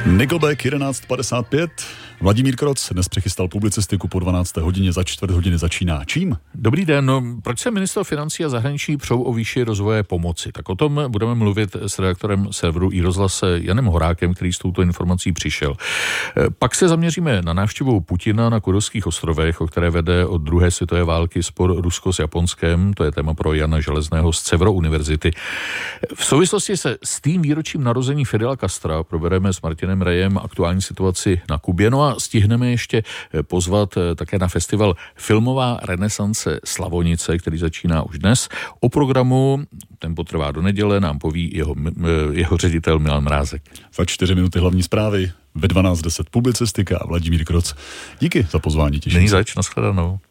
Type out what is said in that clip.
Nickelback 11:55. Vladimír Kroc dnes přechystal publicistiku po 12. hodině, za čtvrt hodiny začíná. Čím? Dobrý den, proč se ministr financí a zahraničí přou o výši rozvoje pomoci? Tak o tom budeme mluvit s redaktorem serveru iRozhlas Janem Horákem, který s touto informací přišel. Pak se zaměříme na návštěvu Putina na Kurilských ostrovech, o které vede od druhé světové války spor Rusko s Japonskem. To je téma pro Jana Železného z Cevro univerzity. V souvislosti se s tím výročím narození Fidela Castra probereme s Martinem Rejem aktuální situaci na Kubě. No a stihneme ještě pozvat také na festival Filmová renesance Slavonice, který začíná už dnes. O programu, ten potrvá do neděle, nám poví jeho ředitel Milan Mrázek. Za 4 minuty hlavní zprávy, ve 12:10 publicistika a Vladimír Kroc. Díky za pozvání, těším. Není zač, nashledanou.